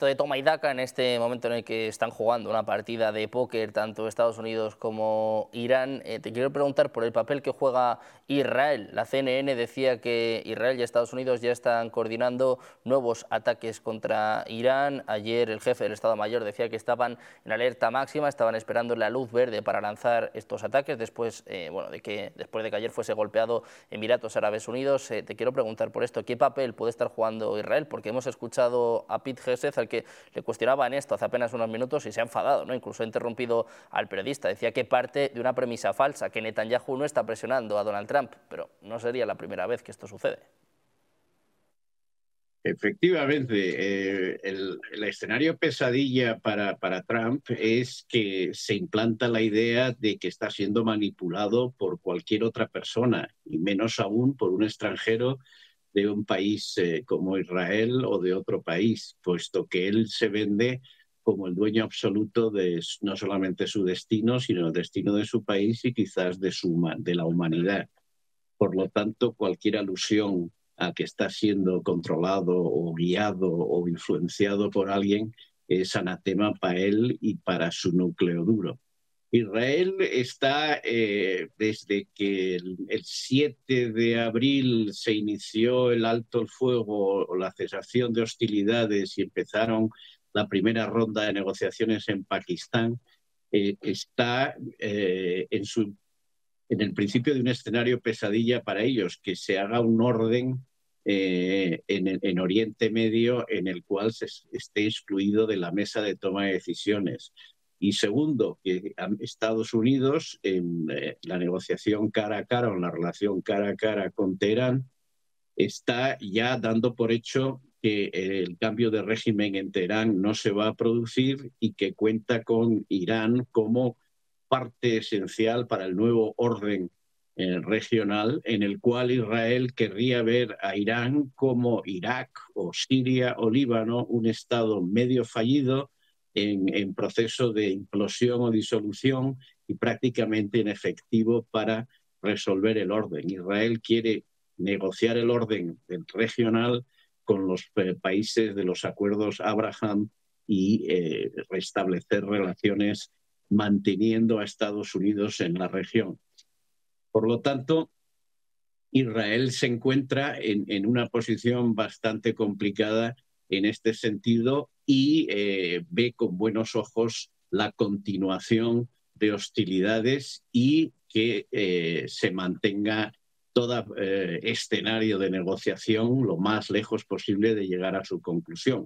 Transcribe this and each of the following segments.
esto de toma y daca, en este momento en el que están jugando una partida de póker tanto Estados Unidos como Irán, te quiero preguntar por el papel que juega Israel. La CNN decía que Israel y Estados Unidos ya están coordinando nuevos ataques contra Irán. Ayer el jefe del Estado Mayor decía que estaban en alerta máxima, estaban esperando la luz verde para lanzar estos ataques después, después de que ayer fuese golpeado Emiratos Árabes Unidos. Te quiero preguntar por esto, ¿qué papel puede estar jugando Israel? Porque hemos escuchado a Pete Hegseth, al que le cuestionaban esto hace apenas unos minutos y se ha enfadado, ¿no? Incluso ha interrumpido al periodista. Decía que parte de una premisa falsa, que Netanyahu no está presionando a Donald Trump, pero no sería la primera vez que esto sucede. Efectivamente, el escenario pesadilla para Trump es que se implanta la idea de que está siendo manipulado por cualquier otra persona, y menos aún por un extranjero de un país como Israel o de otro país, puesto que él se vende como el dueño absoluto de no solamente su destino, sino el destino de su país y quizás de la humanidad. Por lo tanto, cualquier alusión a que está siendo controlado o guiado o influenciado por alguien es anatema para él y para su núcleo duro. Israel está, desde que el 7 de abril se inició el alto el fuego o la cesación de hostilidades y empezaron la primera ronda de negociaciones en Pakistán, está en el principio de un escenario pesadilla para ellos, que se haga un orden en Oriente Medio en el cual se esté excluido de la mesa de toma de decisiones. Y segundo, que Estados Unidos, en la negociación cara a cara o en la relación cara a cara con Teherán, está ya dando por hecho que el cambio de régimen en Teherán no se va a producir y que cuenta con Irán como parte esencial para el nuevo orden regional, en el cual Israel querría ver a Irán como Irak o Siria o Líbano, un estado medio fallido en proceso de implosión o disolución y prácticamente inefectivo para resolver el orden. Israel quiere negociar el orden regional con los países de los acuerdos Abraham y restablecer relaciones manteniendo a Estados Unidos en la región. Por lo tanto, Israel se encuentra en una posición bastante complicada en este sentido y ve con buenos ojos la continuación de hostilidades y que se mantenga todo escenario de negociación lo más lejos posible de llegar a su conclusión.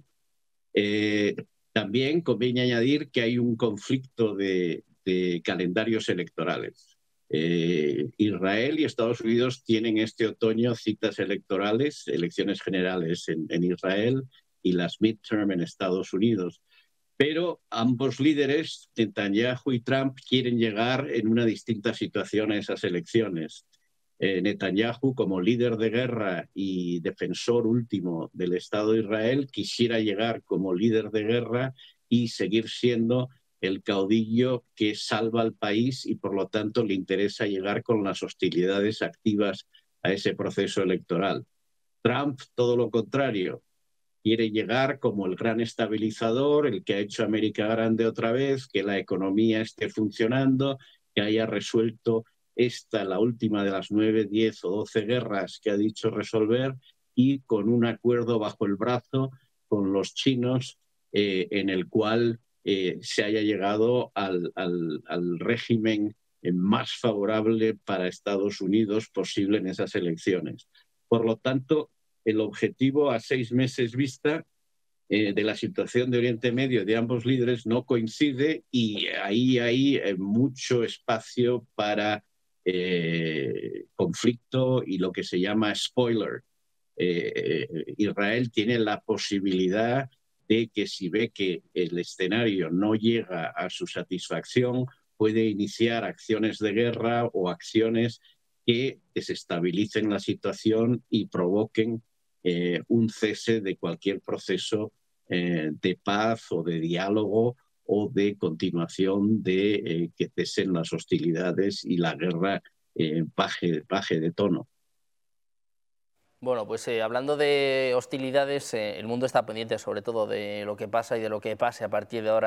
También conviene añadir que hay un conflicto de calendarios electorales. Israel y Estados Unidos tienen este otoño citas electorales, elecciones generales en Israel y las midterm en Estados Unidos. Pero ambos líderes, Netanyahu y Trump, quieren llegar en una distinta situación a esas elecciones. Netanyahu, como líder de guerra y defensor último del Estado de Israel, quisiera llegar como líder de guerra y seguir siendo el caudillo que salva al país y por lo tanto le interesa llegar con las hostilidades activas a ese proceso electoral. Trump, todo lo contrario, quiere llegar como el gran estabilizador, el que ha hecho América grande otra vez, que la economía esté funcionando, que haya resuelto la última de las 9, 10 o 12 guerras que ha dicho resolver y con un acuerdo bajo el brazo con los chinos en el cual se haya llegado al régimen más favorable para Estados Unidos posible en esas elecciones. Por lo tanto, el objetivo a 6 meses vista de la situación de Oriente Medio de ambos líderes no coincide y ahí hay mucho espacio para conflicto y lo que se llama spoiler. Israel tiene la posibilidad de que si ve que el escenario no llega a su satisfacción, puede iniciar acciones de guerra o acciones que desestabilicen la situación y provoquen un cese de cualquier proceso de paz o de diálogo o de continuación de que cesen las hostilidades y la guerra baje de tono. Bueno, pues hablando de hostilidades, el mundo está pendiente sobre todo de lo que pasa y de lo que pase a partir de ahora